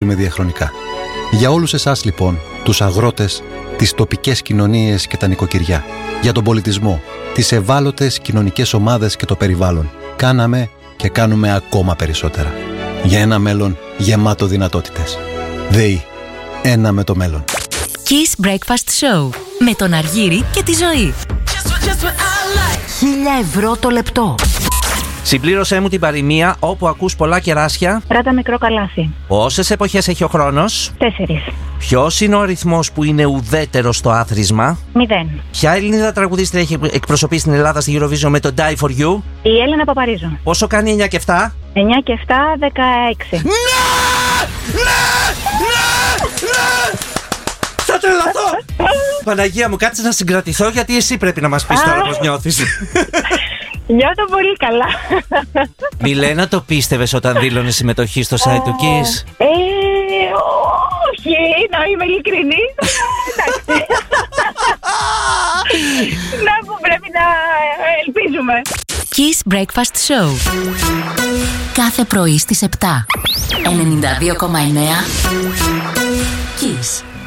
επικαλύπτουμε διαχρονικά. Για όλους εσάς λοιπόν, τους αγρότες, τις τοπικές κοινωνίες και τα νοικοκυριά, για τον πολιτισμό, τις ευάλωτες κοινωνικές ομάδες και το περιβάλλον, κάναμε και κάνουμε ακόμα περισσότερα. Για ένα μέλλον γεμάτο δυνατότητες. ΔΕΗ. Ένα με το μέλλον. Kiss Breakfast Show με τον Αργύρη και τη Ζωή. 1.000 ευρώ το λεπτό. Συμπλήρωσέ μου την παροιμία: όπου ακούς πολλά κεράσια, Ράτα μικρό καλάθι. πόσες εποχές έχει ο χρόνος? 4. Ποιος είναι ο αριθμός που είναι ουδέτερος στο άθροισμα? 0. Ποια Ελληνίδα τραγουδίστρια έχει εκπροσωπήσει στην Ελλάδα στη Eurovision με το Die For You? Η Έλενα Παπαρίζου. Πόσο κάνει 9 και 7? 9 και 7, 16. Ναι! Θα τρελαθώ! Παναγία μου, κάτσε να συγκρατηθώ, γιατί εσύ πρέπει να μας πεις τώρα πώς νιώθεις. Νιώθω πολύ καλά. Μιλένα, το πίστευες όταν δήλωνες συμμετοχή στο site του Kiss? Όχι, να είμαι ειλικρινής. Εντάξει. Να που πρέπει να ελπίζουμε. Kiss Breakfast Show. Κάθε πρωί στις 7. 92,9 Kiss.